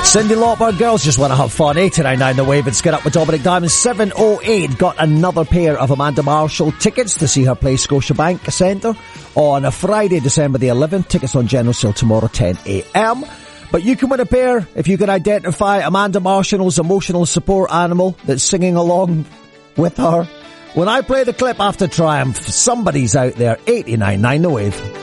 Cyndi Lauper, girls just want to have fun. 89.9 The Wave. It's Get Up with Dominic Diamond. 7:08. Got another pair of Amanda Marshall tickets to see her play Scotiabank Centre on a Friday, December the 11th. Tickets on general sale tomorrow, 10 a.m. But you can win a pair if you can identify Amanda Marshall's emotional support animal that's singing along with her. When I play the clip after Triumph, somebody's out there. 89.9 The Wave.